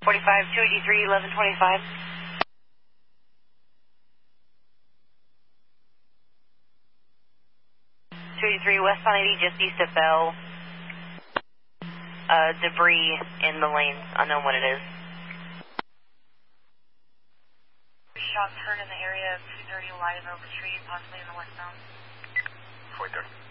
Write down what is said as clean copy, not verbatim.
283, 1125. 283 west on 80, just east of Bell. Debris in the lanes. Unknown what it is. Shots heard in the area of 230 live over tree, possibly in the westbound. 430.